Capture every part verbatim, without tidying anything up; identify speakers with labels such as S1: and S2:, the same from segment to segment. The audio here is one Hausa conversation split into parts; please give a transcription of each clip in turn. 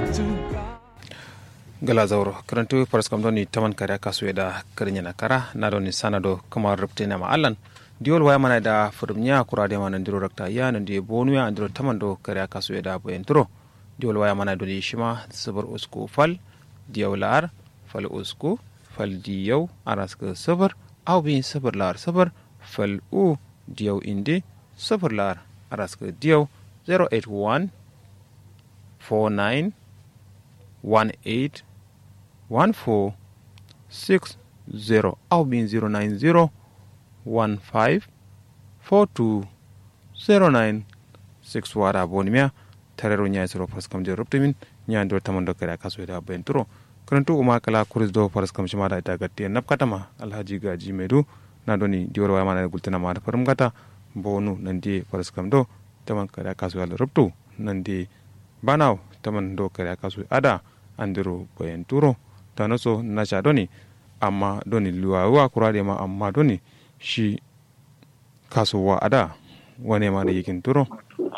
S1: gala zauro karantu faras kam doni taman kare kasu da karinya na kara na doni sana do kuma rubte na ma'allan diol waya mana da furumnya kura da mana ndiro rakta ya nan di bonu ya ndiro taman do kare kasu da boyen turo diol waya mana doni shima sabar usku fal diolar fal usku fal diyaw araska sabar aw bin sabar lar sabar fal u diyaw indi sabar lar araska diyaw zero eight one four nine one eight one four six zero au bin zero nine zero one five four two zero nine six wara bonimia tarero nya zero pas kam je ruptimin nya ndo tamando kare kaso da bentro karantu uma kala kuris do paras kam shima da ita gatti nap katama alhaji gaji medu na doni diwor wa mana gultana ma farum gata bonu nandi paras kam do taman kare kaso da ruptu nandi banaw taman do kare kaso ada andiro benturo tanoso nacha doni amma doni luwa kurade ma amma doni shi kasuwa ada wane ma da yakin turo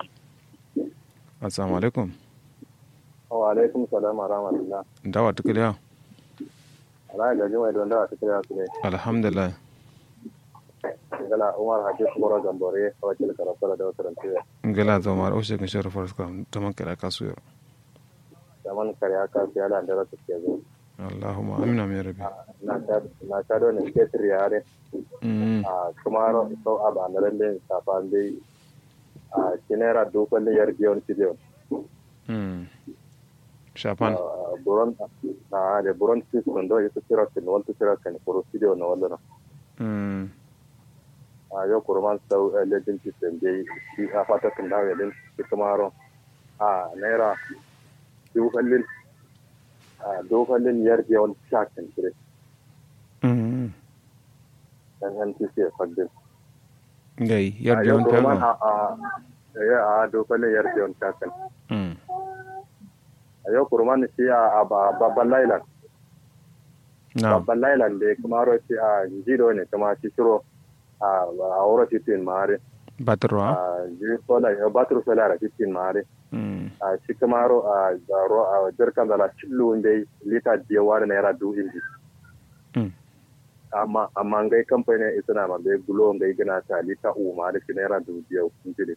S1: assalamu alaikum
S2: wa alaikum salam wa rahmatullah
S1: dawa tukiliya
S2: ala ga jima don dawa tukiliya kule
S1: alhamdulillah
S2: ngala umar haji kubara gambore wakil karafara da wasarantiya
S1: ngala zamar o shekin sharafar ka taman kala kasuwa
S2: zaman kare aka fi ala da rasu ke zo
S1: Allahumma amina mai rabi
S2: na ta do ne ke triyare a kuma so abanaren da safan dai a kinera dokon da yar biyon tidiyon
S1: mm shapan
S2: buron na da buron tis kondo ya tsira kan wal tsira kan koro tidiyon na wallan
S1: mm
S2: a yo kurman sau legend system dai shi a fata kan dawo din kuma ro a naira dokallin a dokallin yar yawan shakin kire
S1: mm
S2: dan han kike fadin
S1: gai yar yawan tawo
S2: a ya a dokallin yar yawan shakin
S1: mm
S2: ayo kurman shi a babban lailan
S1: na
S2: babban lailan da kuma ro shi a jido ne kuma shi shiro a auro titin mare
S1: batrwa
S2: a ji sola ya batru sola ra titin mare
S1: mm
S2: a shi kamaro a zaro a jirkan da la cillu dai lita biya wani naira du indi
S1: mm
S2: amma amma ngai kamfani isna ma be gulo ngai gina ta lita u ma da naira du biya kunjile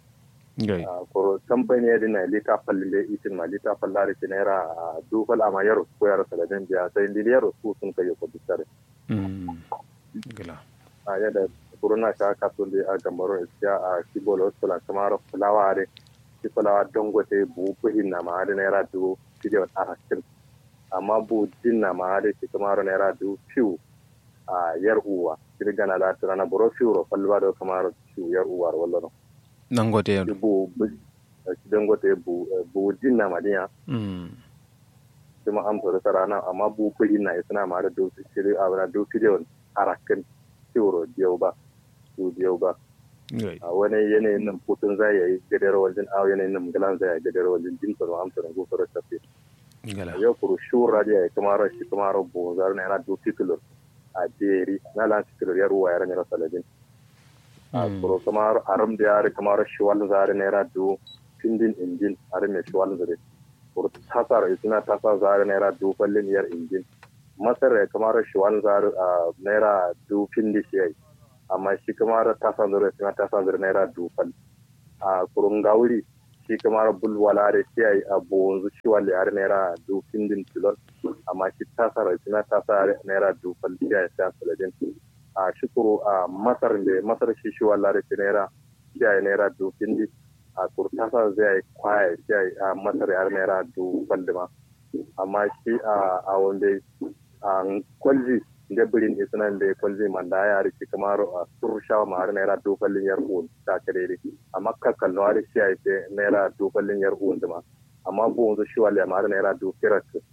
S1: gai
S2: a ko kamfani ya dina lita falle itin ma lita fallare ki naira du fal ama yaro ko yaro saladen biya sai liliyaro su sun kai ko bisare
S1: mm gala
S2: a yada corona ta kaso da a gambaro iskiya a kibolo sala kamaro fulaware ki fulawa dangote bu buhin na ma da naira du kidiyo a hakin amma bu din na ma da ki kamaro naira du fiu a yar uwa kirga na da tana boro fiu ro falwa do kamaro fiu yar uwa wallo
S1: nangote yar
S2: bu dangote bu bu din na ma dia
S1: mm
S2: kuma am to sarana amma bu buhin na isna ma da du kidiyo a du kidiyo a hakin fiu diyo ba su biyo ba a wani yanayin nan putun zai yi gadar wajen a yanayin nan galan zai yi gadar wajen jin tsaro amsa da gofar tafi yau kuru shura da ya kamar shi kamar bo zar na yana do titular a jeri na lan titular ya ruwa ya ran ra saladin a kuru kamar aram da ya kamar shi wal zar na yana do tindin injin aram ne shi wal zare kuru tasar isna tasar zar na yana do fallin yar injin masar kamar shi wal zar na yana do tindi shi amma shi kamar ta sanzura shi ta sanzura naira dufal a kurun gauri shi kamar bulwala da shi a bonzu shi wale har naira dufin din tilon amma shi ta sarar shi ta sa naira dufal shi a ta saladin a shi kuro a masar da masar shi shi wala da shi naira shi a naira dufin din a kuru ta sa zai kwaya shi a masar har naira dufal da ma amma shi a wanda a kwalji da birin isnan da kwalzi manda ya rike kamar a surshawa ma har naira dokalin yar uwan ta kare amma kakkan no har shi ai naira dokalin yar uwan da ma amma bu wanzu shi wale ma har naira do kirat